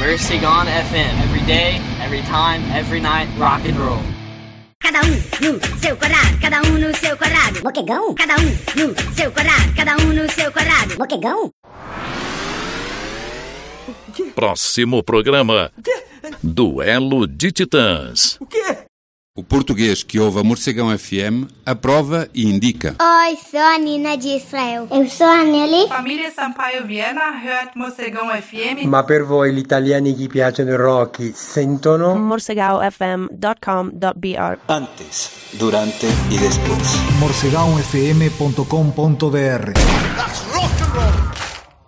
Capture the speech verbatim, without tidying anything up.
Morcegon F M. Every day, every time, every night, rock and roll. Cada um no seu quadrado, cada um no seu quadrado. Moquegão? Cada um no seu quadrado, cada um no seu quadrado. Moquegão? Próximo programa: Duelo de Titãs. O quê? O português que ouve a Morcegão F M aprova e indica. Oi, sou a Nina de Israel. Eu sou a Nelly. Família Sampaio Viena hört Morcegão F M. Ma per voi gli italiani che piacciono il rock sentono morcegão f m ponto com ponto b r. Antes, durante y después. morcegão f m ponto com ponto b r.